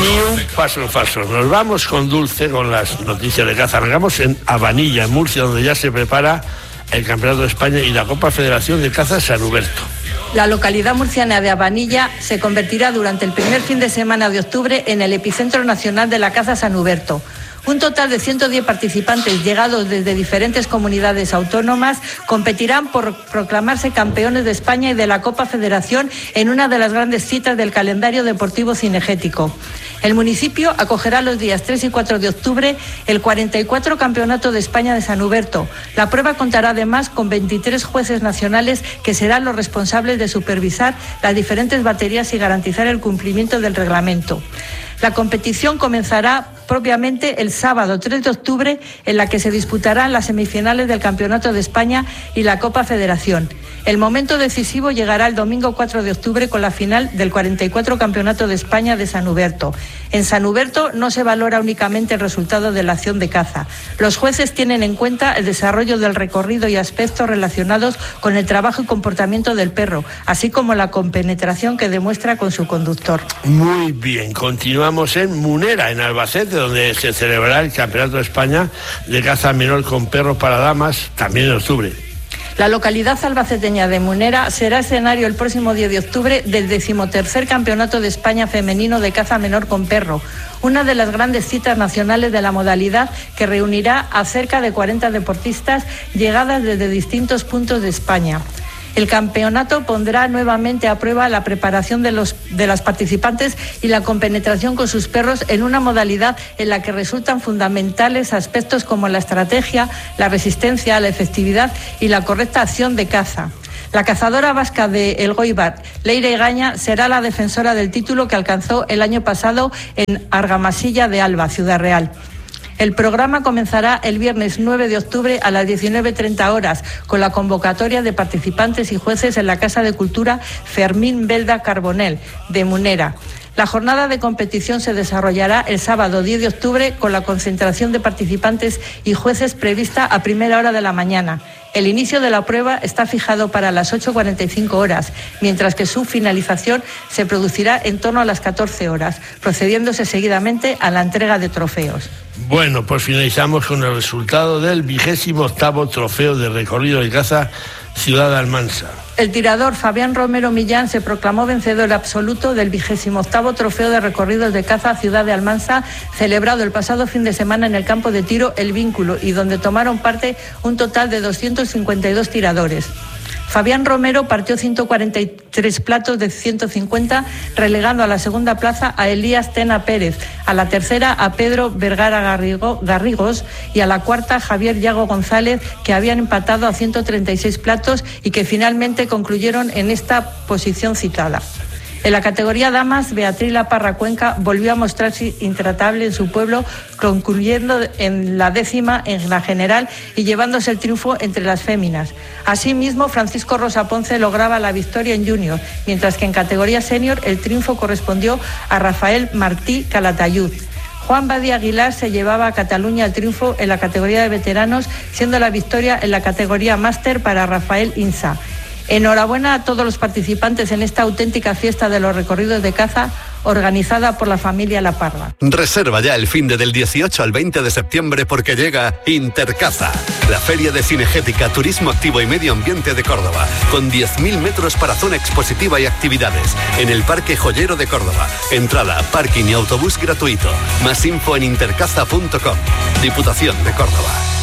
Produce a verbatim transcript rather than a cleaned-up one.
Ni un paso en falso. Nos vamos con Dulce con las noticias de caza. Arrancamos en Abanilla, en Murcia, donde ya se prepara el Campeonato de España y la Copa Federación de Caza San Huberto. La localidad murciana de Abanilla se convertirá durante el primer fin de semana de octubre en el epicentro nacional de la caza San Huberto. Un total de ciento diez participantes llegados desde diferentes comunidades autónomas competirán por proclamarse campeones de España y de la Copa Federación en una de las grandes citas del calendario deportivo cinegético. El municipio acogerá los días tres y cuatro de octubre el cuarenta y cuatro Campeonato de España de San Huberto. La prueba contará además con veintitrés jueces nacionales que serán los responsables de supervisar las diferentes baterías y garantizar el cumplimiento del reglamento. La competición comenzará propiamente el sábado tres de octubre, en la que se disputarán las semifinales del Campeonato de España y la Copa Federación. El momento decisivo llegará el domingo cuatro de octubre con la final del cuarenta y cuatro Campeonato de España de San Huberto. En San Huberto no se valora únicamente el resultado de la acción de caza. Los jueces tienen en cuenta el desarrollo del recorrido y aspectos relacionados con el trabajo y comportamiento del perro, así como la compenetración que demuestra con su conductor. Muy bien, continuamos en Munera, en Albacete, donde se celebrará el Campeonato de España de caza menor con perros para damas, también en octubre. La localidad albaceteña de Munera será escenario el próximo diez de octubre del decimotercer Campeonato de España femenino de caza menor con perro, una de las grandes citas nacionales de la modalidad que reunirá a cerca de cuarenta deportistas llegadas desde distintos puntos de España. El campeonato pondrá nuevamente a prueba la preparación de, los, de las participantes y la compenetración con sus perros en una modalidad en la que resultan fundamentales aspectos como la estrategia, la resistencia, la efectividad y la correcta acción de caza. La cazadora vasca de Elgoibar, Leire Egaña, será la defensora del título que alcanzó el año pasado en Argamasilla de Alba, Ciudad Real. El programa comenzará el viernes nueve de octubre a las diecinueve treinta horas con la convocatoria de participantes y jueces en la Casa de Cultura Fermín Belda Carbonell de Munera. La jornada de competición se desarrollará el sábado diez de octubre con la concentración de participantes y jueces prevista a primera hora de la mañana. El inicio de la prueba está fijado para las ocho cuarenta y cinco horas, mientras que su finalización se producirá en torno a las catorce horas, procediéndose seguidamente a la entrega de trofeos. Bueno, pues finalizamos con el resultado del vigésimo octavo trofeo de recorrido de caza Ciudad de Almansa. El tirador Fabián Romero Millán se proclamó vencedor absoluto del vigésimo octavo trofeo de recorridos de caza Ciudad de Almansa, celebrado el pasado fin de semana en el campo de tiro El Vínculo, y donde tomaron parte un total de doscientos cincuenta y dos tiradores. Fabián Romero partió ciento cuarenta y tres platos de ciento cincuenta, relegando a la segunda plaza a Elías Tena Pérez, a la tercera a Pedro Vergara Garrigo, Garrigos y a la cuarta Javier Yago González, que habían empatado a ciento treinta y seis platos y que finalmente concluyeron en esta posición citada. En la categoría damas, Beatriz La Parra Cuenca volvió a mostrarse intratable en su pueblo, concluyendo en la décima en la general y llevándose el triunfo entre las féminas. Asimismo, Francisco Rosa Ponce lograba la victoria en junior, mientras que en categoría senior el triunfo correspondió a Rafael Martí Calatayud. Juan Badía Aguilar se llevaba a Cataluña el triunfo en la categoría de veteranos, siendo la victoria en la categoría máster para Rafael Insa. Enhorabuena a todos los participantes en esta auténtica fiesta de los recorridos de caza organizada por la familia La Parra. Reserva ya el finde del dieciocho al veinte de septiembre porque llega Intercaza, la feria de cinegética, turismo activo y medio ambiente de Córdoba, con diez mil metros para zona expositiva y actividades en el Parque Joyero de Córdoba. Entrada, parking y autobús gratuito. Más info en intercaza punto com. Diputación de Córdoba.